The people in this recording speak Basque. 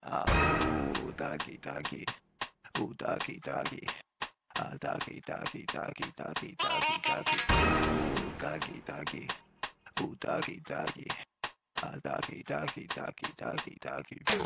Taki taki, taki taki, taki taki taki taki taki taki, taki taki, taki taki, taki taki taki taki taki.